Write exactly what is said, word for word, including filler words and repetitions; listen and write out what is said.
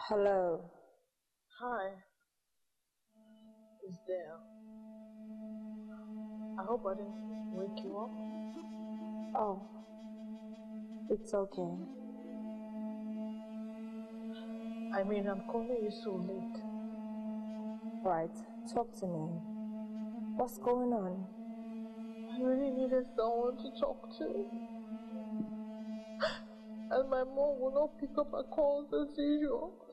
Hello. Hi. Is there? I hope I didn't wake you up. Oh, it's okay. I mean, I'm calling you so late. Right, talk to me. What's going on? I really needed someone to talk to. And my mom will not pick up her calls as usual.